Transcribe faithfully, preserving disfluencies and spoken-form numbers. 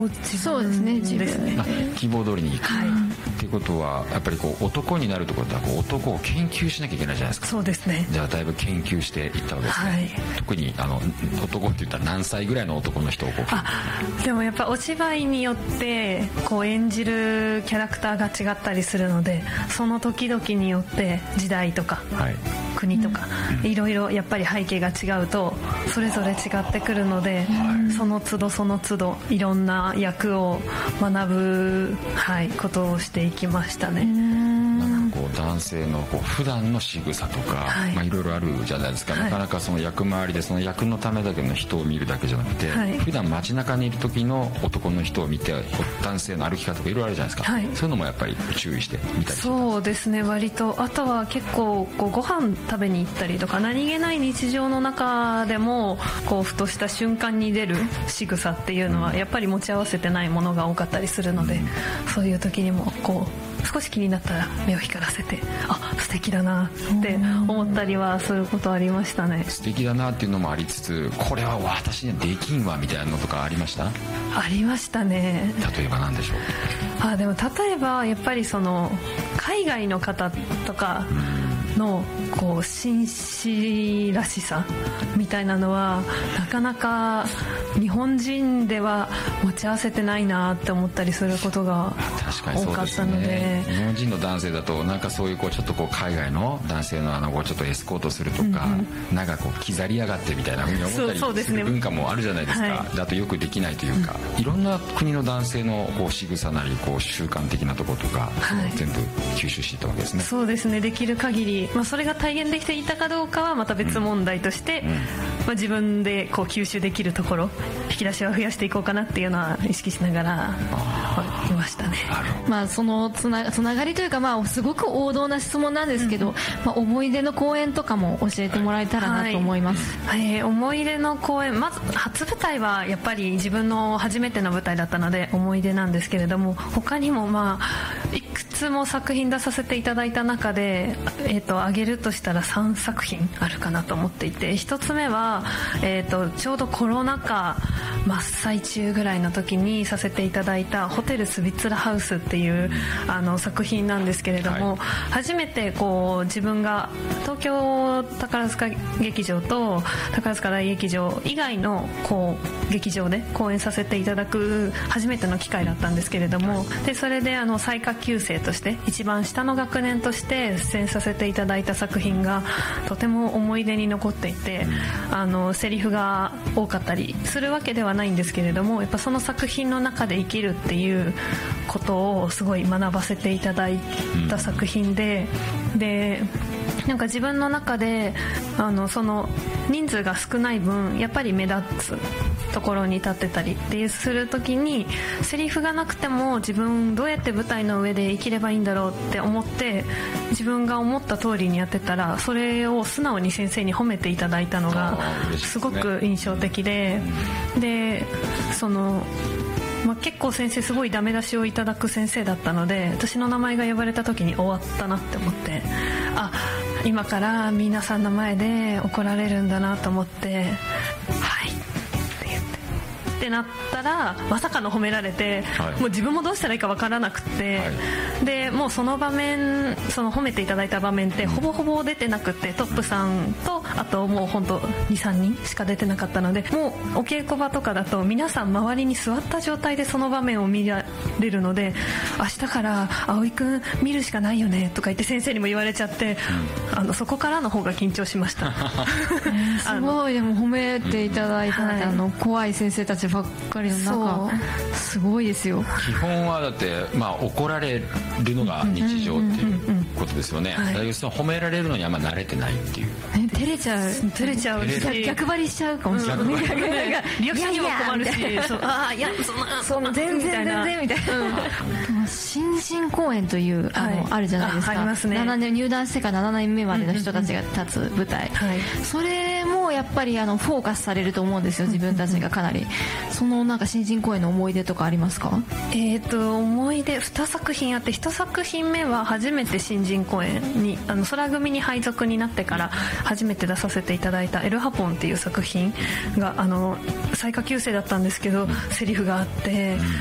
そうですね、自分で、 まあ、希望通りにいく、はい、っていうことはやっぱりこう男になるところはこう男を研究しなきゃいけないじゃないですか。 そうですね。 じゃあだいぶ研究していったわけですね、はい、特にあの男って言ったら何歳ぐらいの男の人をこうあでもやっぱお芝居によってこう演じるキャラクターが違ったりするので、その時々によって時代とか、はい、国とか、うん、いろいろやっぱり背景が違うとそれぞれ違ってくるので、はい、その都度その都度いろんな役を学ぶ、はい、ことをしていきましたね。 なんかこう男性のこう普段の仕草とか、はいまあ、いろいろあるじゃないですか、はい、なかなかその役回りでその役のためだけの人を見るだけじゃなくて、はい、普段街中にいる時の男の人を見て男性の歩き方とかいろいろあるじゃないですか、はい、そういうのもやっぱり注意して見たりしてます。 そうですね、割とあとは結構こうご飯食べに行ったりとか何気ない日常の中でもこうふとした瞬間に出る仕草っていうのはやっぱり持ち合わせてないものが多かったりするので、うん、そういう時にもこう少し気になったら目を光らせてあ素敵だなって思ったりはすることありましたね。 素敵だなっていうのもありつつこれは私にはできんわみたいなのとかありました？ ありましたね。 例えば何でしょう？ あでも例えばやっぱりその海外の方とかのこう紳士らしさみたいなのはなかなか日本人では持ち合わせてないなって思ったりすることが多かったの で, で、ね、 日本人の男性だとなんかそういうこうちょっとこう海外の男性のあのこうちょっとエスコートするとか、うんうん、なんかこう刻りやがってみたいな風に思ったりする文化もあるじゃないですか。はい、だとよくできないというか、うん、いろんな国の男性のこう仕草なりこう習慣的なところとか、はい、全部吸収していったわけですね。 そうですね、できる限り、まあ、それが体現できていたかどうかはまた別問題として、うんうんまあ、自分でこう吸収できるところ引き出しは増やしていこうかなっていうのは意識しながらいましたね。 まあ、そのつ な, つながりというか、まあ、すごく王道な質問なんですけど、うんまあ、思い出の公演とかも教えてもらえたらなと思います。 はいはいえー、思い出の公演、まず初舞台はやっぱり自分の初めての舞台だったので思い出なんですけれども、他にもまあいくつも作品出させていただいた中で、えー、と挙げるとしたらさんさく品あるかなと思っていて、ひとつめは、えー、とちょうどコロナ禍真っ最中ぐらいの時にさせていただいたホテルスビッツラハウスっていうあの作品なんですけれども、はい、初めてこう自分が東京宝塚劇場と宝塚大劇場以外のこう劇場で公演させていただく初めての機会だったんですけれども、でそれであの最下級生として一番下の学年として出演させていただいた作品がとても思い出に残っていて、あのセリフが多かったりするわけではないんですけれども、やっぱその作品の中で生きるっていうことをすごい学ばせていただいた作品で、でなんか自分の中であのその人数が少ない分やっぱり目立つところに立ってたりってする時にセリフがなくても自分どうやって舞台の上で生きればいいんだろうって思って自分が思った通りにやってたら、それを素直に先生に褒めていただいたのがすごく印象的で、でそのまあ、結構先生すごいダメ出しをいただく先生だったので、私の名前が呼ばれた時に終わったなって思って、あ今から皆さんの前で怒られるんだなと思って、はいって言ってってなったらまさかの褒められて、はい、もう自分もどうしたらいいか分からなくて、はい、でもうその場面その褒めていただいた場面ってほぼほぼ出てなくて、トップさんとあともう本当 にさんにんしか出てなかったので、もうお稽古場とかだと皆さん周りに座った状態でその場面を見られるので、明日から葵くん見るしかないよねとか言って先生にも言われちゃって、うん、あのそこからの方が緊張しましたすごい。でも褒めていただいた、はい、あの怖い先生たちばっかりの中すごいですよ。 基本はだって、まあ、怒られるのが日常っていうことですよね。だけどその褒められるのにあんま慣れてないっていう、 ね、照れちゃう照れちゃうし逆張りしちゃうかもしれない、うん、 リアクションにも困るし、あいやそんなそんな全然全然みたいな、うん、新進公演というあの、はい、あるじゃないですか。 あ, ありますね。 ななねん入団してからななねんめまでの人たちが立つ舞台、うんうんうんはい、それもやっぱりあのフォーカスされると思うんですよ、自分たちがかなりそのなんか新人公演の思い出とかありますか？ えーと思い出にさく品あって、いちさく品目は初めて新人公演にあの空組に配属になってから初めて出させていただいたエルハポンっていう作品があの最下級生だったんですけどセリフがあって、